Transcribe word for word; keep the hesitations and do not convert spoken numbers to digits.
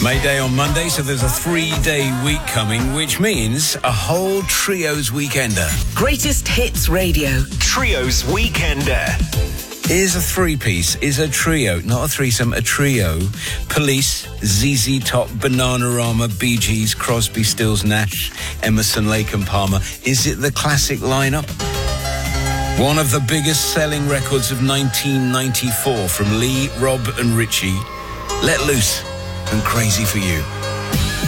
May Day on Monday, so there's a three-day week coming, which means a whole Trios Weekender. Greatest Hits Radio. Trios Weekender. Is a three-piece, is a trio, not a threesome, a trio. Police, Z Z Top, Bananarama, Bee Gees, Crosby, Stills, Nash, Emerson, Lake and Palmer. Is it the classic lineup? One of the biggest selling records of nineteen ninety-four from Lee, Rob and Richie. Let Loose and Crazy for You.